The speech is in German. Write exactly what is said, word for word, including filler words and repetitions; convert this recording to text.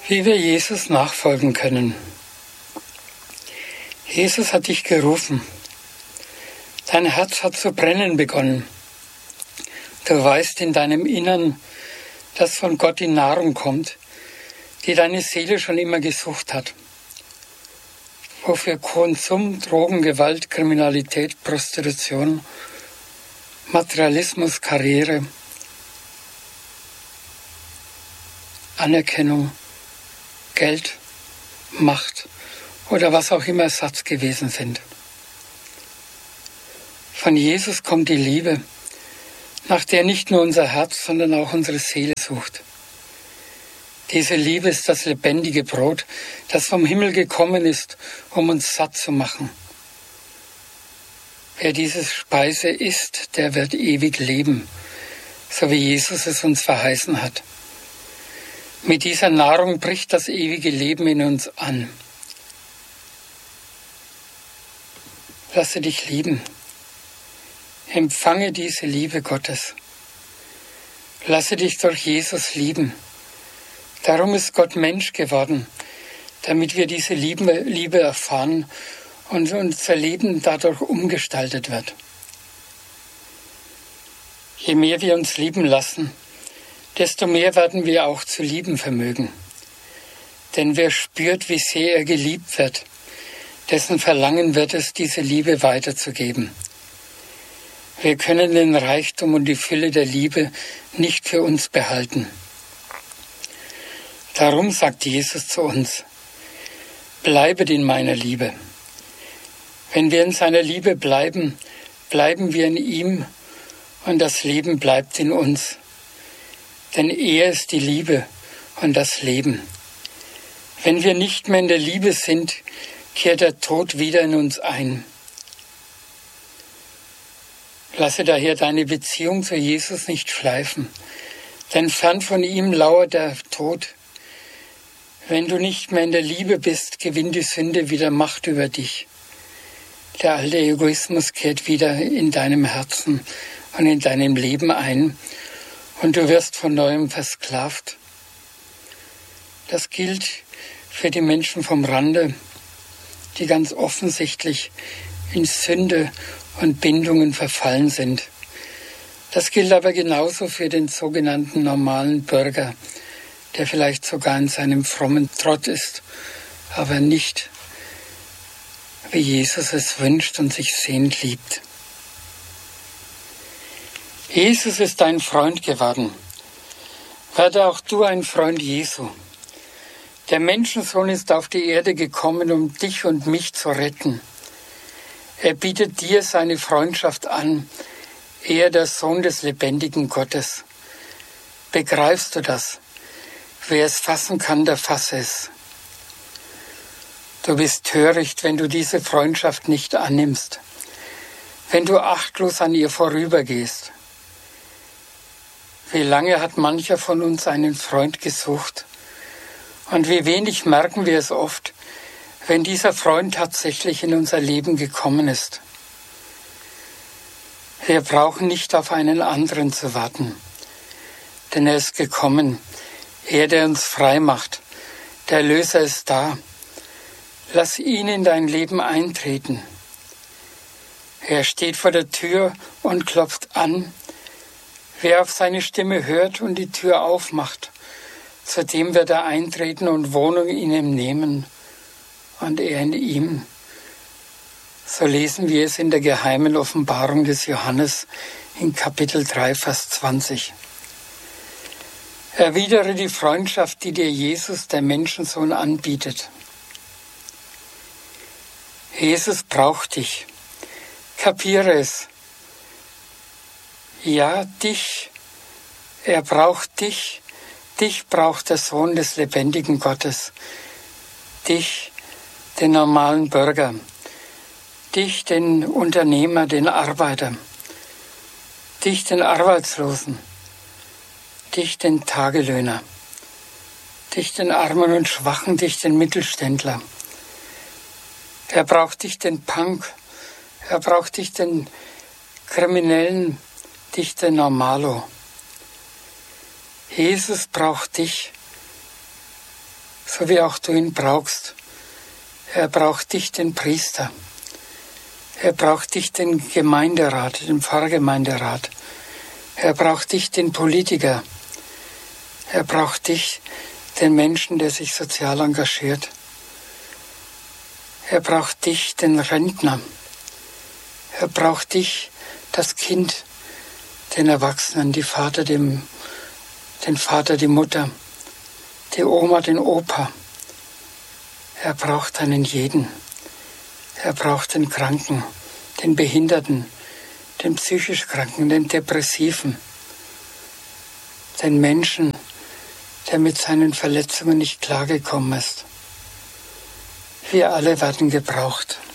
Wie wir Jesus nachfolgen können. Jesus hat dich gerufen. Dein Herz hat zu brennen begonnen. Du weißt in deinem Innern, dass von Gott die Nahrung kommt, die deine Seele schon immer gesucht hat. Wofür Konsum, Drogen, Gewalt, Kriminalität, Prostitution, Materialismus, Karriere, Anerkennung, Geld, Macht oder was auch immer Ersatz gewesen sind. Von Jesus kommt die Liebe, nach der nicht nur unser Herz, sondern auch unsere Seele sucht. Diese Liebe ist das lebendige Brot, das vom Himmel gekommen ist, um uns satt zu machen. Wer diese Speise isst, der wird ewig leben, so wie Jesus es uns verheißen hat. Mit dieser Nahrung bricht das ewige Leben in uns an. Lasse dich lieben. Empfange diese Liebe Gottes. Lasse dich durch Jesus lieben. Darum ist Gott Mensch geworden, damit wir diese Liebe, Liebe erfahren und unser Leben dadurch umgestaltet wird. Je mehr wir uns lieben lassen, desto mehr werden wir auch zu lieben vermögen. Denn wer spürt, wie sehr er geliebt wird, dessen Verlangen wird es, diese Liebe weiterzugeben. Wir können den Reichtum und die Fülle der Liebe nicht für uns behalten. Darum sagt Jesus zu uns, bleibet in meiner Liebe. Wenn wir in seiner Liebe bleiben, bleiben wir in ihm und das Leben bleibt in uns. Denn er ist die Liebe und das Leben. Wenn wir nicht mehr in der Liebe sind, kehrt der Tod wieder in uns ein. Lasse daher deine Beziehung zu Jesus nicht schleifen, denn fern von ihm lauert der Tod. Wenn du nicht mehr in der Liebe bist, gewinnt die Sünde wieder Macht über dich. Der alte Egoismus kehrt wieder in deinem Herzen und in deinem Leben ein. Und du wirst von neuem versklavt. Das gilt für die Menschen vom Rande, die ganz offensichtlich in Sünde und Bindungen verfallen sind. Das gilt aber genauso für den sogenannten normalen Bürger, der vielleicht sogar in seinem frommen Trott ist, aber nicht, wie Jesus es wünscht und sich sehend liebt. Jesus ist dein Freund geworden. Werde auch du ein Freund Jesu. Der Menschensohn ist auf die Erde gekommen, um dich und mich zu retten. Er bietet dir seine Freundschaft an, er der Sohn des lebendigen Gottes. Begreifst du das? Wer es fassen kann, der fasse es. Du bist töricht, wenn du diese Freundschaft nicht annimmst, wenn du achtlos an ihr vorübergehst. Wie lange hat mancher von uns einen Freund gesucht? Und wie wenig merken wir es oft, wenn dieser Freund tatsächlich in unser Leben gekommen ist. Wir brauchen nicht auf einen anderen zu warten, denn er ist gekommen, er, der uns frei macht. Der Erlöser ist da. Lass ihn in dein Leben eintreten. Er steht vor der Tür und klopft an. Wer auf seine Stimme hört und die Tür aufmacht, zu dem wird er eintreten und Wohnung in ihm nehmen und er in ihm. So lesen wir es in der geheimen Offenbarung des Johannes in Kapitel drei, Vers zwanzig. Erwidere die Freundschaft, die dir Jesus, der Menschensohn, anbietet. Jesus braucht dich. Kapiere es. Ja, dich. Er braucht dich. Dich braucht der Sohn des lebendigen Gottes. Dich, den normalen Bürger. Dich, den Unternehmer, den Arbeiter. Dich, den Arbeitslosen. Dich, den Tagelöhner. Dich, den Armen und Schwachen. Dich, den Mittelständler. Er braucht dich, den Punk. Er braucht dich, den Kriminellen. Dich, den Normalo. Jesus braucht dich. so wie auch du ihn brauchst. Er braucht dich, den Priester. Er braucht dich, den Gemeinderat, den Pfarrgemeinderat. Er braucht dich, den Politiker. Er braucht dich, den Menschen, der sich sozial engagiert. Er braucht dich, den Rentner. Er braucht dich, das Kind, den Erwachsenen, die Vater, dem, den Vater, die Mutter, die Oma, den Opa. Er braucht einen jeden. Er braucht den Kranken, den Behinderten, den psychisch Kranken, den Depressiven, den Menschen, der mit seinen Verletzungen nicht klargekommen ist. Wir alle werden gebraucht.